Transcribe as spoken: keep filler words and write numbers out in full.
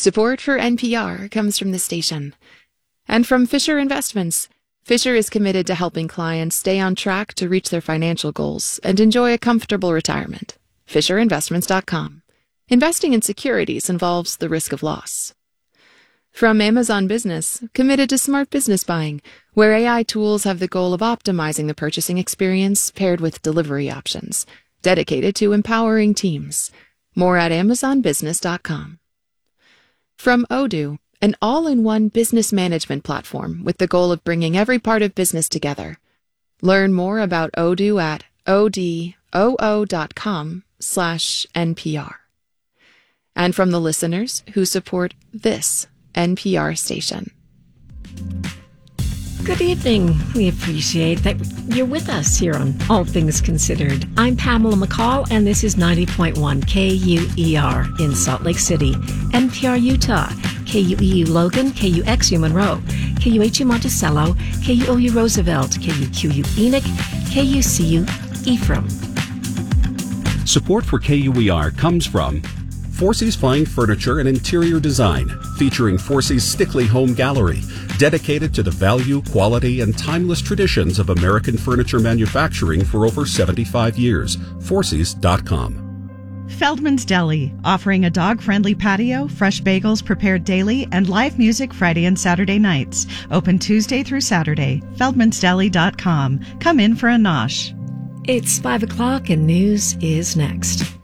Support for N P R comes from the station. And from Fisher Investments. Fisher is committed to helping clients stay on track to reach their financial goals and enjoy a comfortable retirement. Fisher Investments dot com. Investing in securities involves the risk of loss. From Amazon Business, committed to smart business buying, where A I tools have the goal of optimizing the purchasing experience paired with delivery options, dedicated to empowering teams. More at Amazon Business dot com. From Odoo, an all-in-one business management platform with the goal of bringing every part of business together. Learn more about Odoo at odoo dot com slash N P R. And from the listeners who support this N P R station. Good evening. We appreciate that you're with us here on All Things Considered. I'm Pamela McCall, and this is ninety point one K U E R in Salt Lake City, N P R Utah, K U E U Logan, K U X U Monroe, K U H U Monticello, K U O U Roosevelt, K U Q U Enoch, K U C U Ephraim. Support for K U E R comes from Forsey's Fine Furniture and Interior Design, featuring Forsey's Stickley Home Gallery, dedicated to the value, quality, and timeless traditions of American furniture manufacturing for over seventy-five years. Forseys dot com. Feldman's Deli, offering a dog-friendly patio, fresh bagels prepared daily, and live music Friday and Saturday nights. Open Tuesday through Saturday. Feldmans Deli dot com. Come in for a nosh. It's five o'clock and news is next.